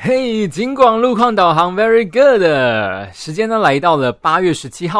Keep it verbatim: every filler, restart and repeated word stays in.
嘿，金广路况导航 very good。时间呢来到了八月十七号